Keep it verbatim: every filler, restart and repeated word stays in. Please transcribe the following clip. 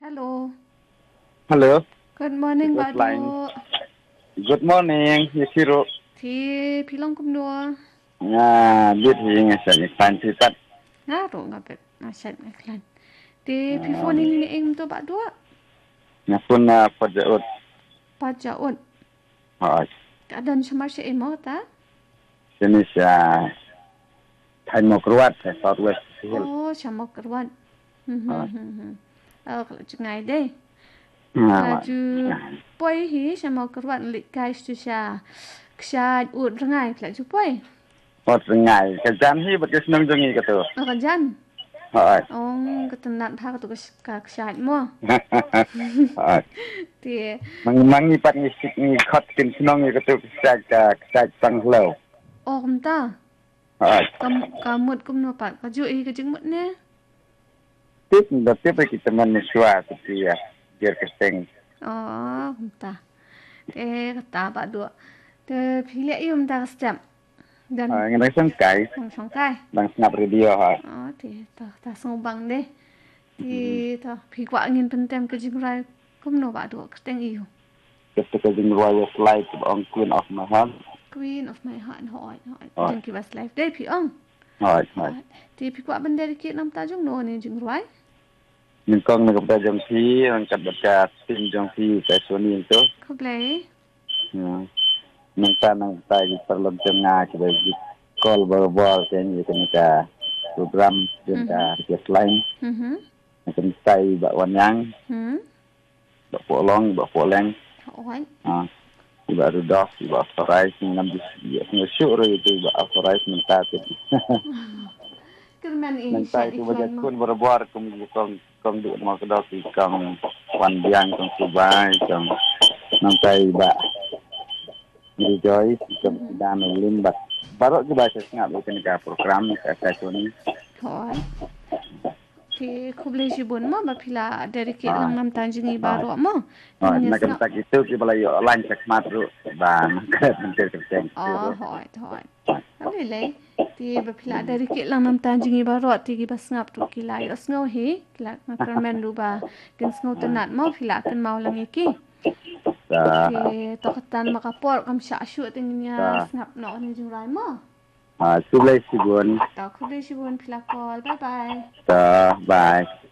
Hello. Hello. Good morning, Good line. Badu. Good morning, Yashiro. Thì phi long kum đua. Nga biết gì nghe sẽ fan chữ tắt. Nga ro nga bet. Nga sat nga klan. Thì phi phone ini ni em to Badu. Nga pun pada ut. Paja un. Hỏi. Keadaan sama si emo ta? Sini saya Thành một ruat saya Southwest Hill. Oh, sama kerwan. Hmm hmm hmm hmm. Oh, kalau cengai deh. Nga. Laju poi hi sama kerwan lik kai stu sha. Ksha ut rengai laju poi. Một ngày cái gian hi bật cái nâng cho nghi cái tu. Akan jan. Hỏi. Ong ketenat ha tu ka ksha mo. Hỏi. Thì Mang mang ni pat ni sik ni khot kin senong ni cái tu sai ka sai sang lâu. oh kum ta. Hỏi. Kam kamut kum no pat ka ju i ka jing mut ne. Tiếp đợt tiếp với kita man ni suah tapi ya biar keseng. Oh, kum ta. Te kata pak dua. Te pilih ium ta stem. Dan Nga nang sang kai sang sang kai. nang snap radio hỏi. Oh, thì ta ta song bang deh. Thì ta pi kwa ngin pentem ka jing rai kum no pak dua ka teng iu. Ketika jing royal flight on Queen of my heart. Queen of my heart hỏi hỏi. Hỏi. Jing ki bas life deh pi ong. Hỏi hỏi. Thì pi kwa benda dikit nam ta jung no ni jing rai. Mình con mình cũng đã dòng phí, mình cắt bật cả tin dòng phí cái số niên itu. Ko play. Mình ta nang ta di perlom tengah kita di call berbal kan kita nika program kita just line. Mhm. Mình tay bak wanyang, Hmm. bak polong, bak poleng. Hỏi. Ah, bak Rudolf, bak Farais, ngam di ngesuk rồi itu bak Farais minta tu. Kerman ini Mình tay tu baca kun berbal kum kong kong duk mau kedok di kong wan biang kong subai kong nang tay bak Rejoice kong dan limbat. Baru ke bahasa ngap bukan ke program ke session. Hỏi. Thì không lấy gì buồn mà bà phila dedicate lang nam tan jingi baro mo. Oh, nak kata itu kita balai online cekmat ru dan ke menteri kerjaan. Oh, hỏi hỏi. Abi lấy. Thì bà phila dedicate lang nam tan jingi baro thì ki bas ngap tu ki lai os ngau hi. Kila makarmen ru ba kin ngau tenat mo phila kan mau lang iki. Thì tokatan makapor kam sya syu tingnya ngap no ni jing rai mo. Ah, sulai sibun. Tao không lấy gì buồn phila call. Bye bye. Ta, bye.